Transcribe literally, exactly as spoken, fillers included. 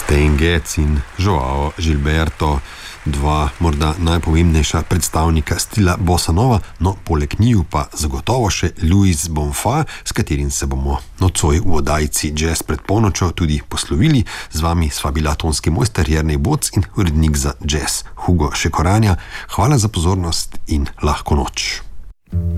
Stan Getz in Joao Gilberto, dva morda najpomembnejša predstavnika stila bossa nova, no poleg njiju pa zagotovo še Luis Bonfa, s katerim se bomo nocoj v oddajici Jazz pred polnočjo tudi poslovili. Z vami sva bila tonski mojster Jernej Boc in urednik za jazz Hugo Šekoranja. Hvala za pozornost in lahko noč.